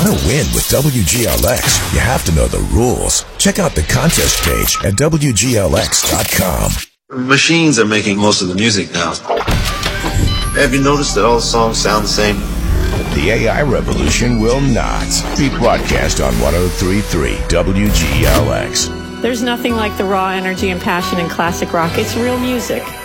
Want to win with WGLX? You have to know the rules. Check out the contest page at WGLX.com. Machines are making most of the music now. Have you noticed that all the songs sound the same? The AI revolution will not be broadcast on 103.3 WGLX. There's nothing like the raw energy and passion in classic rock. It's real music.